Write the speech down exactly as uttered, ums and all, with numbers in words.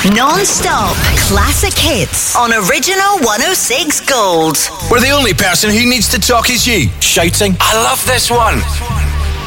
Non-stop classic hits on Original one oh six Gold. Where the only person who needs to talk is you, shouting, "I love this one."